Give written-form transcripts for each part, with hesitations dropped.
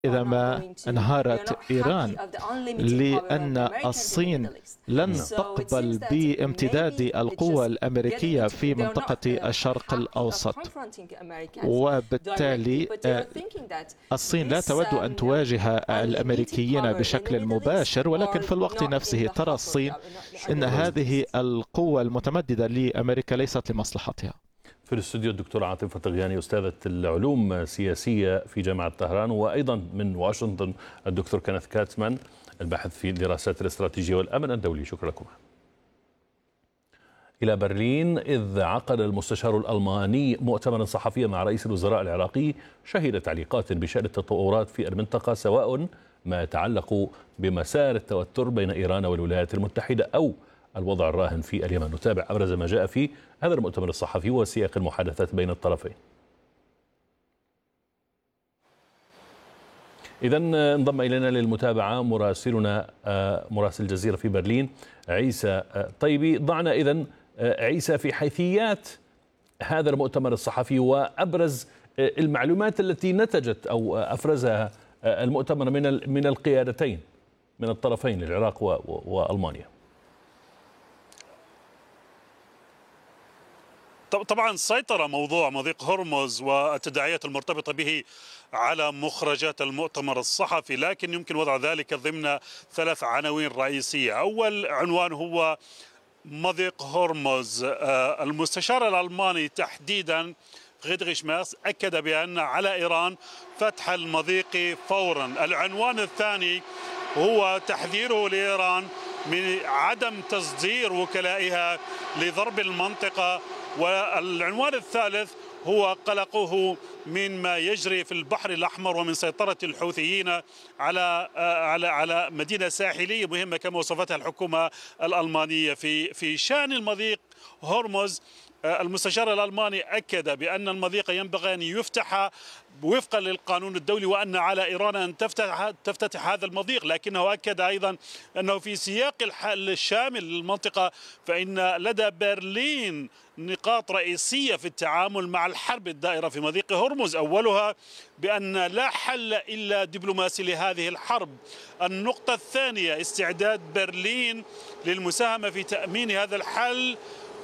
إذا ما انهارت إيران، لأن الصين لن تقبل بامتداد القوى الأمريكية في منطقة الشرق الأوسط، وبالتالي الصين لا تود أن تواجه الأمريكيين بشكل مباشر، ولكن في الوقت نفسه ترى الصين أن هذه القوة المتمددة لأمريكا ليست لمصلحتها. في الاستوديو الدكتورة عاطفة طغياني، أستاذة العلوم السياسية في جامعة طهران، وأيضا من واشنطن الدكتور كينيث كاتمان الباحث في الدراسات الاستراتيجية والأمن الدولي. شكرا لكم. إلى برلين، إذ عقد المستشار الألماني مؤتمرا صحفيا مع رئيس الوزراء العراقي شهد تعليقات بشأن التطورات في المنطقة، سواء ما يتعلق بمسار التوتر بين إيران والولايات المتحدة أو الوضع الراهن في اليمن. نتابع أبرز ما جاء في هذا المؤتمر الصحفي وسياق المحادثات بين الطرفين. إذا انضم إلينا للمتابعة مراسلنا مراسل الجزيرة في برلين عيسى طيبي. ضعنا إذا عيسى في حيثيات هذا المؤتمر الصحفي وأبرز المعلومات التي نتجت أو أفرزها المؤتمر من القيادتين من الطرفين العراق وألمانيا. طبعا سيطر موضوع مضيق هرمز والتداعيات المرتبطة به على مخرجات المؤتمر الصحفي، لكن يمكن وضع ذلك ضمن 3 عناوين رئيسية. أول عنوان هو مضيق هرمز. المستشار الألماني تحديدا فريدريش ميرس أكد بأن على إيران فتح المضيق فورا. العنوان الثاني هو تحذيره لإيران من عدم تصدير وكلائها لضرب المنطقة. والعنوان الثالث هو قلقه من ما يجري في البحر الأحمر ومن سيطرة الحوثيين على مدينة ساحلية مهمة كما وصفتها الحكومة الألمانية. في شأن المضيق هرمز، المستشار الألماني أكد بأن المضيق ينبغي أن يفتح وفقا للقانون الدولي، وأن على إيران أن تفتتح هذا المضيق، لكنه أكد أيضا أنه في سياق الحل الشامل للمنطقة فإن لدى برلين نقاط رئيسية في التعامل مع الحرب الدائرة في مضيق هرمز. أولها بأن لا حل إلا دبلوماسي لهذه الحرب. النقطة الثانية استعداد برلين للمساهمة في تأمين هذا الحل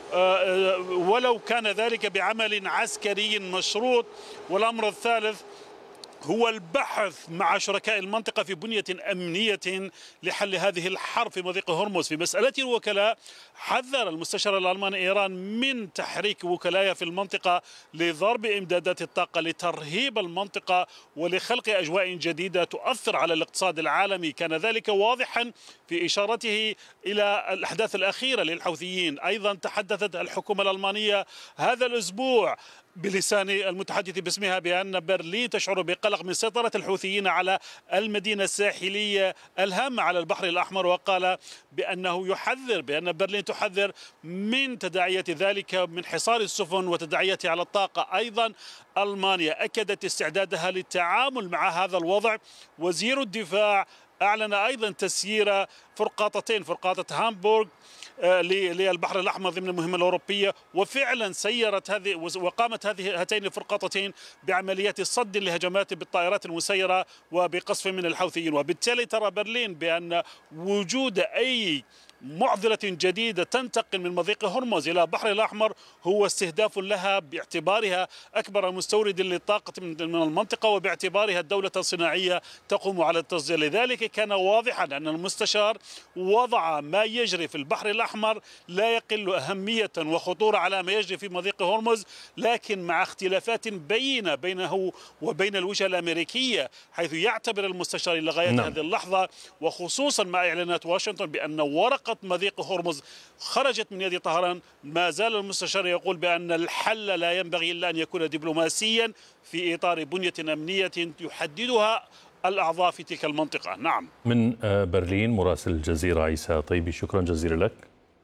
ولو كان ذلك بعمل عسكري مشروط. والأمر الثالث هو البحث مع شركاء المنطقة في بنية أمنية لحل هذه الحرب في مضيق هرمز. في مسألة الوكلاء، حذر المستشار الألماني إيران من تحريك وكلاء في المنطقة لضرب إمدادات الطاقة لترهيب المنطقة ولخلق أجواء جديدة تؤثر على الاقتصاد العالمي. كان ذلك واضحا في إشارته إلى الأحداث الأخيرة للحوثيين. أيضا تحدثت الحكومة الألمانية هذا الأسبوع بلسان المتحدث باسمها بأن برلين تشعر بقلق من سيطرة الحوثيين على المدينة الساحلية الهامة على البحر الأحمر، وقال بأنه يحذر بأن برلين تحذر من تداعيات ذلك من حصار السفن وتداعياته على الطاقة. أيضا ألمانيا أكدت استعدادها للتعامل مع هذا الوضع. وزير الدفاع أعلن أيضا تسيير فرقاطتين، فرقاطة هامبورغ للبحر الأحمر ضمن المهمة الأوروبية، وفعلا سيرت هذه وقامت هاتين الفرقاطتين بعمليات صد لهجمات بالطائرات المسيرة وبقصف من الحوثيين. وبالتالي ترى برلين بأن وجود أي معضلة جديدة تنتقل من مضيق هرمز إلى البحر الأحمر هو استهداف لها باعتبارها أكبر مستورد للطاقة من المنطقة، وباعتبارها الدولة الصناعية تقوم على التصدير. لذلك كان واضحا أن المستشار وضع ما يجري في البحر الأحمر لا يقل أهمية وخطورة على ما يجري في مضيق هرمز، لكن مع اختلافات بينة بينه وبين الوجهة الأمريكية، حيث يعتبر المستشار إلى غاية هذه اللحظة وخصوصا مع إعلانات واشنطن بأن ورقة مضيق هرمز خرجت من يد طهران، ما زال المستشار يقول بأن الحل لا ينبغي إلا أن يكون دبلوماسيا في إطار بنية أمنية يحددها الأعضاء في تلك المنطقة. نعم. من برلين مراسل الجزيرة عيسى طيبي، شكرا جزيلا لك.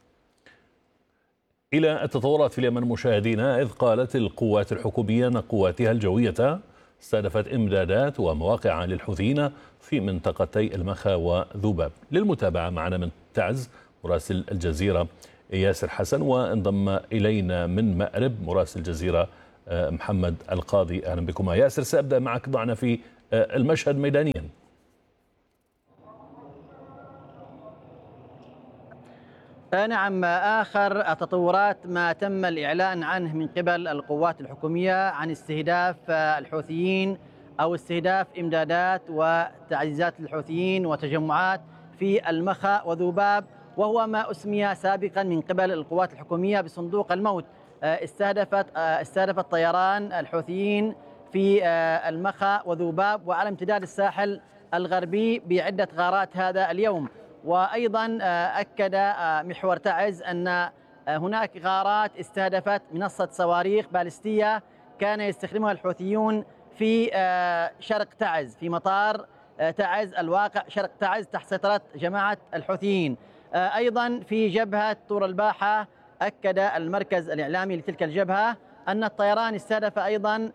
إلى التطورات في اليمن مشاهدينا، إذ قالت القوات الحكومية أن قواتها الجوية استهدفت إمدادات ومواقع للحوثيين في منطقتي المخا وذوباب. للمتابعة معنا من تعز مراسل الجزيرة ياسر حسن، وانضم إلينا من مأرب مراسل الجزيرة محمد القاضي. أهلا بكما. ياسر، سأبدأ معك. ضعنا في المشهد ميدانيا. نعم، آخر التطورات ما تم الإعلان عنه من قبل القوات الحكومية عن استهداف الحوثيين أو استهداف إمدادات وتعزيزات الحوثيين وتجمعات في المخا وذوباب، وهو ما أسمي سابقا من قبل القوات الحكومية بصندوق الموت. استهدفت طيران الحوثيين في المخا وذوباب وعلى امتداد الساحل الغربي بعدة غارات هذا اليوم. وأيضا أكد محور تعز أن هناك غارات استهدفت منصة صواريخ باليستية كان يستخدمها الحوثيون في شرق تعز، في مطار تعز الواقع شرق تعز تحت سيطرة جماعة الحوثيين. أيضا في جبهة طور الباحة أكد المركز الإعلامي لتلك الجبهة أن الطيران استهدف أيضا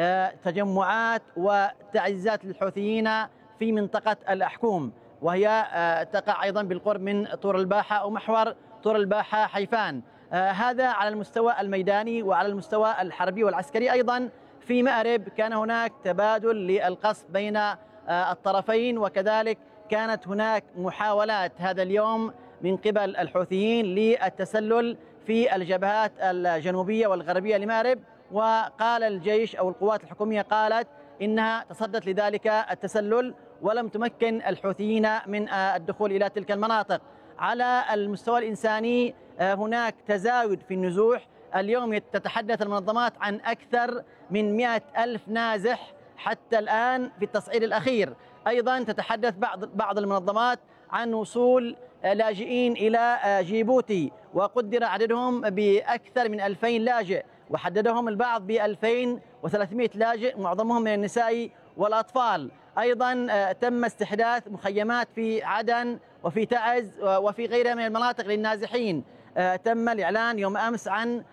تجمعات وتعزيزات للحوثيين في منطقة الأحكوم، وهي تقع أيضا بالقرب من طور الباحة أو محور طور الباحة حيفان. هذا على المستوى الميداني. وعلى المستوى الحربي والعسكري أيضا في مأرب كان هناك تبادل للقصف بين الطرفين، وكذلك كانت هناك محاولات هذا اليوم من قبل الحوثيين للتسلل في الجبهات الجنوبية والغربية لمأرب، وقال الجيش أو القوات الحكومية قالت إنها تصدت لذلك التسلل ولم تمكن الحوثيين من الدخول إلى تلك المناطق. على المستوى الإنساني هناك تزايد في النزوح. اليوم تتحدث المنظمات عن أكثر من 100,000 نازح حتى الآن في التصعيد الأخير. أيضا تتحدث بعض المنظمات عن وصول لاجئين إلى جيبوتي، وقدر عددهم بأكثر من 2000 لاجئ، وحددهم البعض ب 2300 لاجئ معظمهم من النساء والأطفال. أيضا تم استحداث مخيمات في عدن وفي تعز وفي غيرها من المناطق للنازحين. تم الإعلان يوم أمس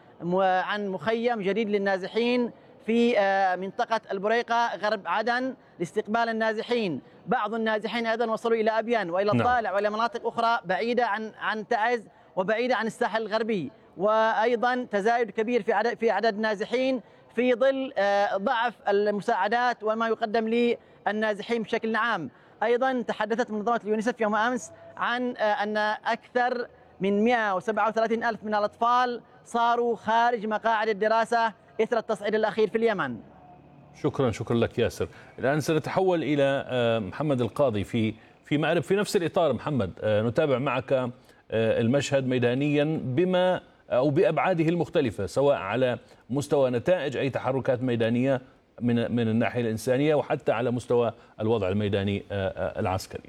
عن مخيم جديد للنازحين في منطقة البريقة غرب عدن لاستقبال النازحين. بعض النازحين أيضا وصلوا إلى أبيان وإلى الضالع وإلى مناطق أخرى بعيدة عن تعز وبعيدة عن الساحل الغربي. وأيضا تزايد كبير في عدد النازحين في ظل ضعف المساعدات وما يقدم للنازحين بشكل عام. أيضا تحدثت منظمة اليونيسف يوم أمس عن أن أكثر من 137 ألف من الأطفال صاروا خارج مقاعد الدراسة إثر التصعيد الأخير في اليمن. شكرا لك ياسر. الآن سنتحول إلى محمد القاضي في مأرب في نفس الإطار. محمد، نتابع معك المشهد ميدانيا بما أو بأبعاده المختلفة، سواء على مستوى نتائج أي تحركات ميدانية من الناحية الإنسانية وحتى على مستوى الوضع الميداني العسكري.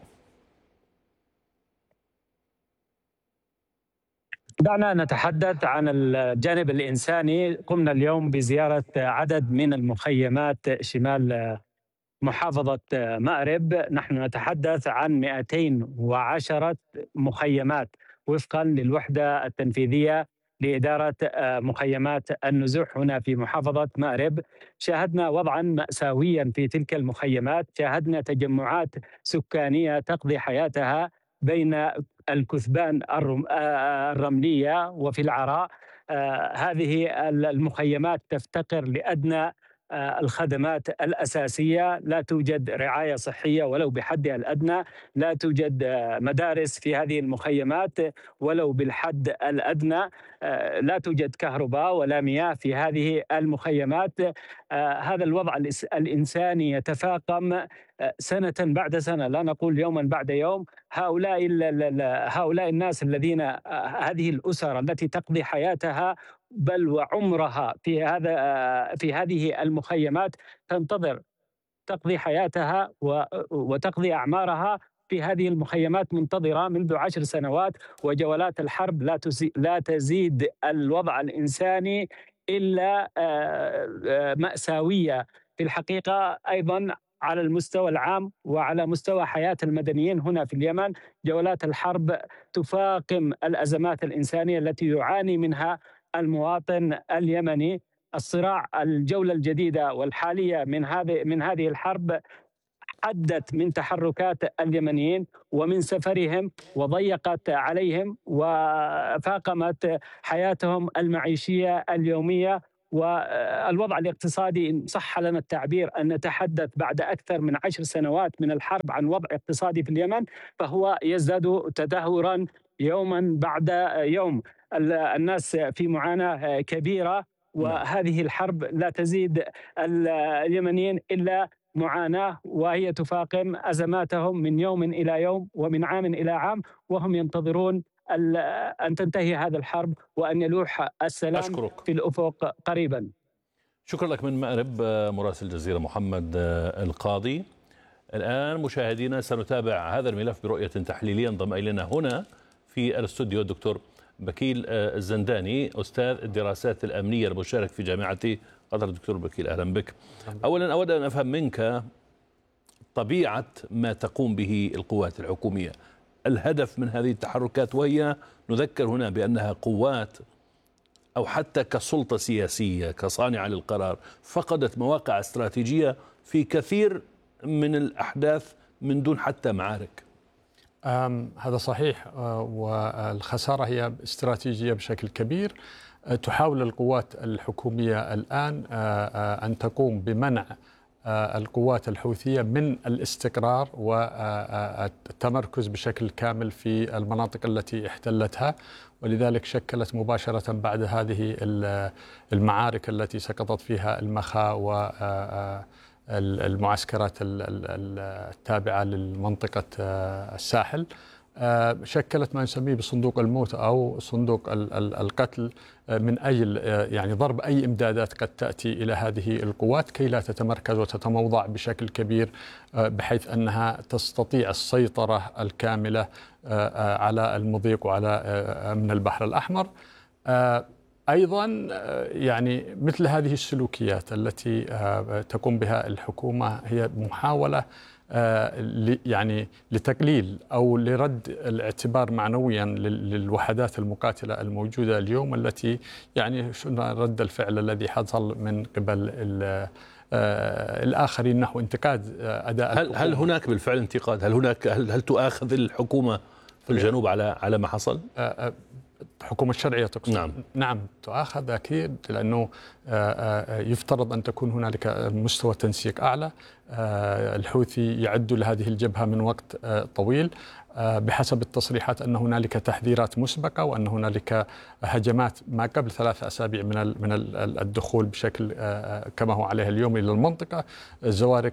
دعنا نتحدث عن الجانب الإنساني. قمنا اليوم بزيارة عدد من المخيمات شمال محافظة مأرب. نحن نتحدث عن 210 مخيمات وفقا للوحدة التنفيذية لإدارة مخيمات النزوح هنا في محافظة مأرب. شاهدنا وضعا مأساويا في تلك المخيمات، شاهدنا تجمعات سكانية تقضي حياتها بين الكثبان الرملية وفي العراء. هذه المخيمات تفتقر لأدنى الخدمات الأساسية. لا توجد رعاية صحية ولو بحدها الأدنى، لا توجد مدارس في هذه المخيمات ولو بالحد الأدنى، لا توجد كهرباء ولا مياه في هذه المخيمات. هذا الوضع الإنساني يتفاقم سنة بعد سنة، لا نقول يوما بعد يوم. هؤلاء الناس الذين هذه الأسر التي تقضي حياتها بل وعمرها في هذه المخيمات، تنتظر تقضي حياتها وتقضي أعمارها في هذه المخيمات، منتظرة منذ 10 سنوات. وجولات الحرب لا تزيد الوضع الإنساني إلا مأساوية في الحقيقة. أيضا على المستوى العام وعلى مستوى حياة المدنيين هنا في اليمن، جولات الحرب تفاقم الأزمات الإنسانية التي يعاني منها المواطن اليمني. الصراع، الجولة الجديدة والحالية من هذه الحرب حدت من تحركات اليمنيين ومن سفرهم وضيقت عليهم وفاقمت حياتهم المعيشية اليومية والوضع الاقتصادي إن صح لنا التعبير أن نتحدث بعد أكثر من 10 سنوات من الحرب عن وضع اقتصادي في اليمن، فهو يزداد تدهورا يوما بعد يوم. الناس في معاناة كبيرة، وهذه الحرب لا تزيد اليمنيين إلا معاناة، وهي تفاقم أزماتهم من يوم إلى يوم ومن عام إلى عام، وهم ينتظرون أن تنتهي هذه الحرب وأن يلوح السلام أشكرك في الأفق قريبا. شكرا لك من مأرب مراسل الجزيرة محمد القاضي. الآن مشاهدينا سنتابع هذا الملف برؤية تحليلية. انضم إلينا هنا في الاستوديو الدكتور بكيل الزنداني، أستاذ الدراسات الأمنية المشارك في جامعة قطر. دكتور بكيل أهلا بك. أولا أود أن أفهم منك طبيعة ما تقوم به القوات الحكومية، الهدف من هذه التحركات، وهي نذكر هنا بأنها قوات أو حتى كسلطة سياسية كصانعة للقرار فقدت مواقع استراتيجية في كثير من الأحداث من دون حتى معارك. هذا صحيح، والخسارة هي استراتيجية بشكل كبير. تحاول القوات الحكومية الآن أن تقوم بمنع القوات الحوثية من الاستقرار والتمركز بشكل كامل في المناطق التي احتلتها، ولذلك شكلت مباشرة بعد هذه المعارك التي سقطت فيها المخا والمعسكرات التابعة للمنطقة الساحل، شكلت ما نسميه بصندوق الموت أو صندوق القتل من أجل يعني ضرب أي إمدادات قد تأتي إلى هذه القوات كي لا تتمركز وتتموضع بشكل كبير، بحيث أنها تستطيع السيطرة الكاملة على المضيق وعلى من البحر الأحمر. أيضا يعني مثل هذه السلوكيات التي تقوم بها الحكومة هي محاولة يعني لتقليل أو لرد الاعتبار معنويا للوحدات المقاتلة الموجودة اليوم، التي يعني رد الفعل الذي حصل من قبل الآخرين نحو انتقاد أداء هل هناك بالفعل انتقاد؟ هل تؤاخذ الحكومة في الجنوب على ما حصل؟ الحكومة الشرعية تقصد؟ نعم تؤاخذ أكيد، لأنه يفترض أن تكون هنالك مستوى تنسيق أعلى. الحوثي يعد لهذه الجبهة من وقت طويل، بحسب التصريحات أن هنالك تحذيرات مسبقة وأن هنالك هجمات ما قبل 3 أسابيع من الدخول بشكل كما هو عليه اليوم إلى المنطقة. الزوارق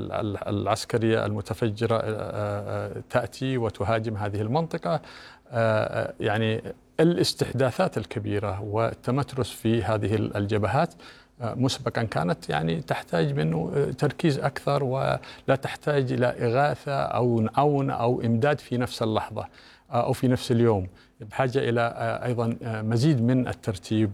العسكرية المتفجرة تأتي وتهاجم هذه المنطقة. يعني الاستحداثات الكبيرة والتمترس في هذه الجبهات مسبقا كانت يعني تحتاج منه تركيز أكثر، ولا تحتاج إلى إغاثة أو عون أو إمداد في نفس اللحظة أو في نفس اليوم، بحاجة إلى أيضا مزيد من الترتيب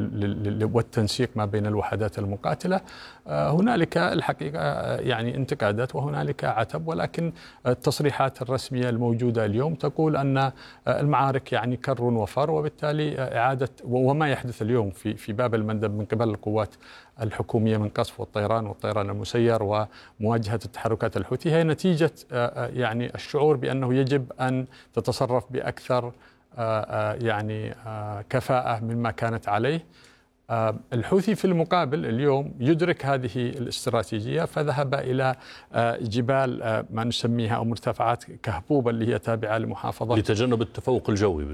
والتنسيق ما بين الوحدات المقاتلة. هنالك الحقيقة يعني انتقادات وهنالك عتب، ولكن التصريحات الرسمية الموجودة اليوم تقول أن المعارك يعني كر وفر، وبالتالي إعادة وما يحدث اليوم في باب المندب من قبل القوات الحكومية من قصف والطيران المسير ومواجهة التحركات الحوثية هي نتيجة يعني الشعور بأنه يجب أن تتصرف بأكثر يعني كفاءة مما كانت عليه. الحوثي في المقابل اليوم يدرك هذه الاستراتيجية، فذهب إلى جبال ما نسميها أو مرتفعات كهبوبة اللي هي تابعة لمحافظة لتجنب التفوق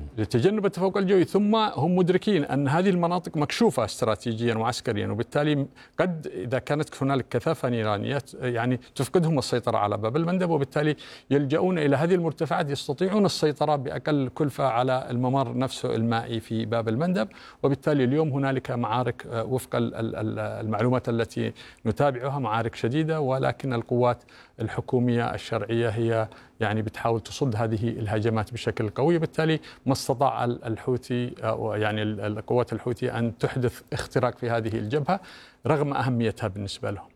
الجوي. ثم هم مدركين أن هذه المناطق مكشوفة استراتيجيا وعسكريا، وبالتالي قد إذا كانت هنالك كثافة نيرانية يعني تفقدهم السيطرة على باب المندب، وبالتالي يلجؤون إلى هذه المرتفعات يستطيعون السيطرة بأقل كلفة على الممر نفسه المائي في باب المندب. وبالتالي اليوم هنالك معارك وفق المعلومات التي نتابعها، معارك شديدة، ولكن القوات الحكومية الشرعية هي يعني بتحاول تصد هذه الهجمات بشكل قوي. بالتالي ما استطاع الحوثي يعني القوات الحوثية أن تحدث اختراق في هذه الجبهة رغم أهميتها بالنسبة لهم،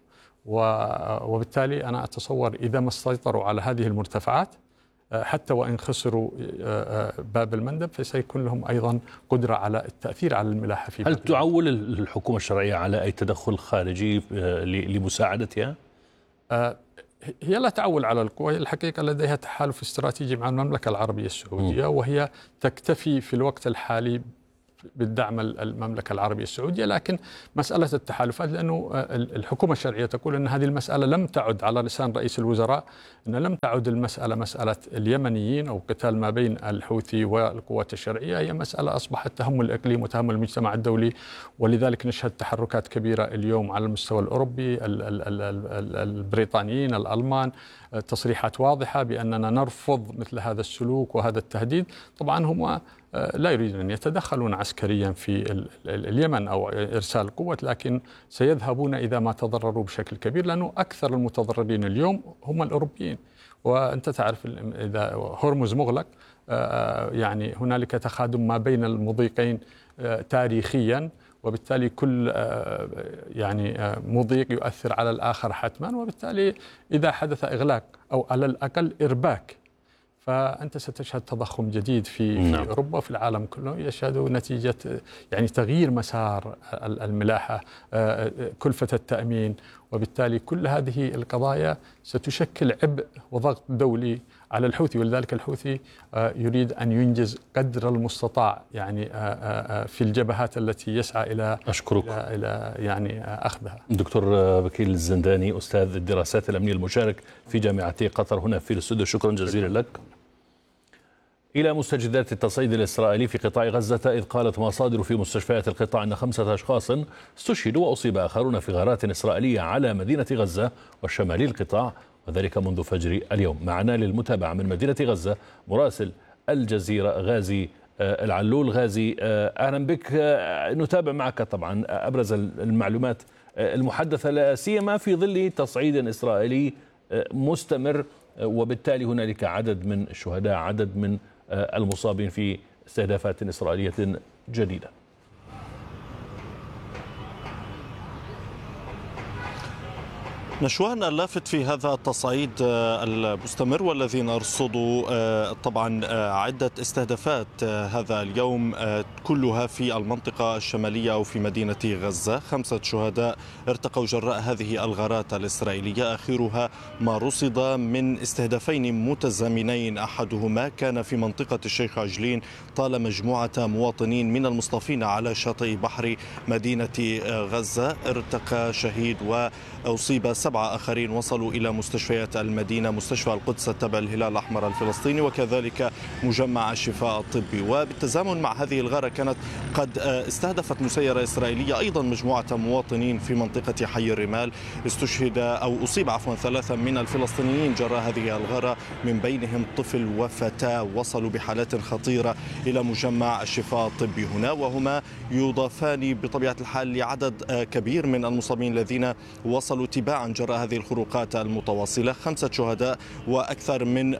وبالتالي أنا أتصور إذا ما سيطروا على هذه المرتفعات حتى وإن خسروا باب المندب فسيكون لهم أيضا قدرة على التأثير على الملاحة في هل تعول الحكومة الشرعية على أي تدخل خارجي لمساعدتها؟ هي لا تعول على القوى، الحقيقة لديها تحالف استراتيجي مع المملكة العربية السعودية، وهي تكتفي في الوقت الحالي بالدعم المملكة العربية السعودية، لكن مسألة التحالفات، لأنه الحكومة الشرعية تقول أن هذه المسألة لم تعد على لسان رئيس الوزراء، أن لم تعد المسألة مسألة اليمنيين أو قتال ما بين الحوثي والقوات الشرعية، هي مسألة أصبحت تهم الإقليم وتهم المجتمع الدولي. ولذلك نشهد تحركات كبيرة اليوم على المستوى الأوروبي، البريطانيين، الألمان، تصريحات واضحة بأننا نرفض مثل هذا السلوك وهذا التهديد. طبعا هم لا يريدون أن يتدخلون عسكريا في اليمن أو إرسال قوة، لكن سيذهبون إذا ما تضرروا بشكل كبير، لأنه أكثر المتضررين اليوم هم الأوروبيين. وأنت تعرف إذا هرمز مغلق يعني هنالك تخادم ما بين المضيقين تاريخيا، وبالتالي كل يعني مضيق يؤثر على الآخر حتما، وبالتالي إذا حدث إغلاق أو على الأقل إرباك فأنت ستشهد تضخم جديد في أوروبا وفي العالم كله، يشهد نتيجة يعني تغيير مسار الملاحة، كلفة التأمين، وبالتالي كل هذه القضايا ستشكل عبء وضغط دولي على الحوثي. ولذلك الحوثي يريد أن ينجز قدر المستطاع يعني في الجبهات التي يسعى إلى أشكرك إلى يعني أخذها. دكتور بكيل الزنداني، أستاذ الدراسات الأمنية المشارك في جامعة قطر هنا في الاستوديو، شكرا جزيلا لك. إلى مستجدات التصعيد الإسرائيلي في قطاع غزة، إذ قالت مصادر في مستشفيات القطاع أن 5 أشخاص استشهدوا وأصيب آخرون في غارات إسرائيلية على مدينة غزة وشمالي القطاع، وذلك منذ فجر اليوم. معنا للمتابعة من مدينة غزة مراسل الجزيرة غازي العلول. غازي، أهلا بك. نتابع معك طبعا أبرز المعلومات المحدثة، لا سيما في ظل تصعيد إسرائيلي مستمر، وبالتالي هنالك عدد من الشهداء، عدد من المصابين في استهدافات إسرائيلية جديدة. نشوان، اللافت في هذا التصعيد المستمر والذي نرصدوا طبعا عدة استهدافات هذا اليوم كلها في المنطقة الشمالية أو في مدينة غزة. 5 شهداء ارتقوا جراء هذه الغارات الإسرائيلية، آخرها ما رصد من استهدافين متزامنين، أحدهما كان في منطقة الشيخ عجلين، طال مجموعة مواطنين من المصطفين على شاطئ بحر مدينة غزة، ارتقى شهيد وأصيب 7 آخرين وصلوا إلى مستشفيات المدينة، مستشفى القدس التابع للهلال الأحمر الفلسطيني وكذلك مجمع الشفاء الطبي. وبالتزامن مع هذه الغارة كانت قد استهدفت مسيرة إسرائيلية أيضا مجموعة مواطنين في منطقة حي الرمال، استشهد أو أصيب 3 من الفلسطينيين جراء هذه الغارة، من بينهم طفل وفتاة وصلوا بحالات خطيرة إلى مجمع الشفاء الطبي هنا، وهما يضافان بطبيعة الحال لعدد كبير من المصابين الذين وصلوا تباعا جراء هذه الخروقات المتواصلة. 5 شهداء وأكثر من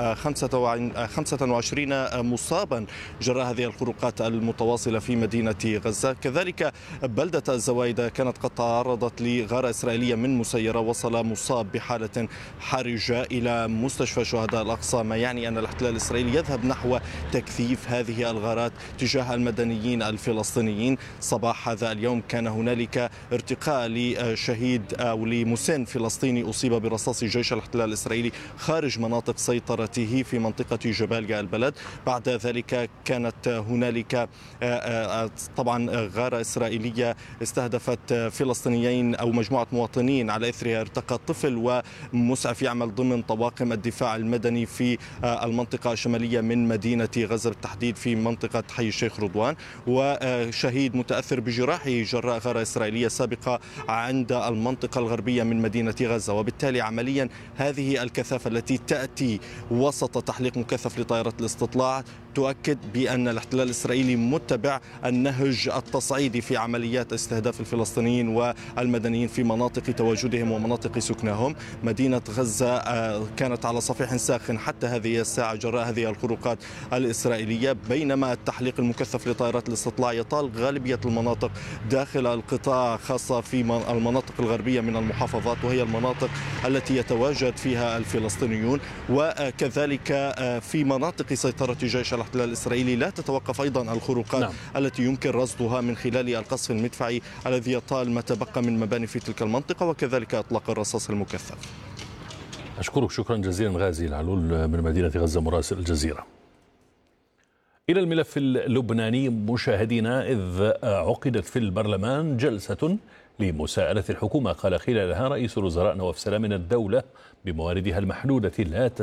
25 مصابا جراء هذه الخروقات المتواصلة في مدينة غزة. كذلك بلدة الزوايدة كانت قد تعرضت لغارة إسرائيلية من مسيرة، وصل مصاب بحالة حرجة إلى مستشفى شهداء الأقصى، ما يعني أن الاحتلال الإسرائيلي يذهب نحو تكثيف هذه الغارات تجاه المدنيين الفلسطينيين. صباح هذا اليوم كان هنالك ارتقاء لشهيد أو لمسن فلسطيني أصيب برصاص جيش الاحتلال الإسرائيلي خارج مناطق سيطرته في منطقة جباليا البلد. بعد ذلك كانت هنالك طبعا غارة إسرائيلية استهدفت فلسطينيين أو مجموعة مواطنين، على إثرها ارتقى طفل ومسعف يعمل ضمن طواقم الدفاع المدني في المنطقة الشمالية من مدينة غزة، بالتحديد في منطقة حي الشيخ رضوان، وشهيد متأثر بجراحه جراء غارة إسرائيلية سابقة عند المنطقة الغربية من مدينة غزة. وبالتالي عمليا هذه الكثافة التي تأتي وسط تحليق مكثف لطائرات الاستطلاع تؤكد بأن الاحتلال الإسرائيلي متبع النهج التصعيدي في عمليات استهداف الفلسطينيين والمدنيين في مناطق تواجدهم ومناطق سكنهم. مدينة غزة كانت على صفيح ساخن حتى هذه الساعة جراء هذه الخروقات الإسرائيلية، بينما التحليق المكثف لطائرات الاستطلاع يطال غالبية المناطق داخل القطاع، خاصة في المناطق الغربية من المحافظات، وهي المناطق التي يتواجد فيها الفلسطينيون، وكذلك في مناطق سيطرة جيش الاحتلال الإسرائيلي لا تتوقف أيضا الخروقات التي يمكن رصدها من خلال القصف المدفعي الذي يطال ما تبقى من مباني في تلك المنطقة، وكذلك إطلاق الرصاص المكثف. أشكرك شكرا جزيلا غازي العلول من مدينة غزة مراسل الجزيرة. إلى الملف اللبناني مشاهدينا، إذ عقدت في البرلمان جلسة لمساءلة الحكومة قال خلالها رئيس الوزراء نواف سلام إن الدولة بمواردها المحدودة لا